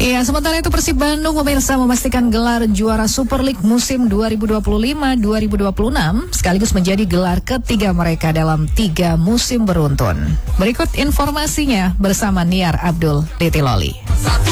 Iya, sementara itu Persib Bandung pemirsa memastikan gelar juara Super League musim 2025-2026 sekaligus menjadi gelar ketiga mereka dalam 3 musim beruntun. Berikut informasinya bersama Niar Abdul Titiloli.